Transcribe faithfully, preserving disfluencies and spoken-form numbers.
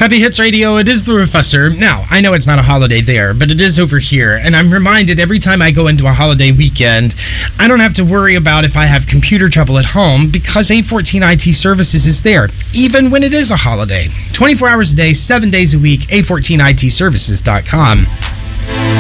Happy Hits Radio, it is the Professor. Now, I know it's not a holiday there, but it is over here, and I'm reminded every time I go into a holiday weekend, I don't have to worry about if I have computer trouble at home because A fourteen I T Services is there, even when it is a holiday. twenty-four hours a day, seven days a week, A fourteen I T services dot com.